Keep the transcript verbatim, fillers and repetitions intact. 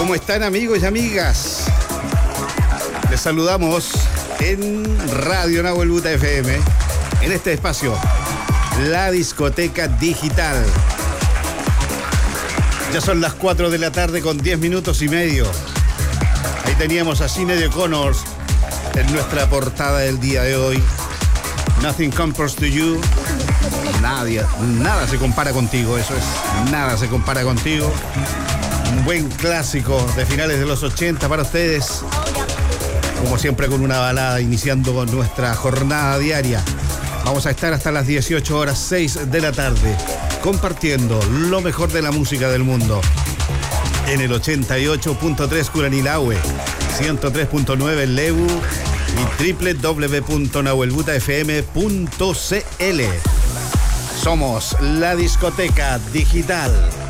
¿Cómo están, amigos y amigas? Les saludamos en Radio Nahuel Buta F M, en este espacio, la discoteca digital. Ya son las cuatro de la tarde con diez minutos y medio. Ahí teníamos a Sinéad O'Connor en nuestra portada del día de hoy. Nothing compares to you. Nadie, nada se compara contigo, eso es, nada se compara contigo. Un buen clásico de finales de los ochenta para ustedes. Como siempre, con una balada iniciando con nuestra jornada diaria. Vamos a estar hasta las dieciocho horas seis de la tarde compartiendo lo mejor de la música del mundo en el ochenta y ocho punto tres Curanilahue, ciento tres punto nueve Lebu y doble u doble u doble u punto nahuel buta f m punto c l. Somos la discoteca digital.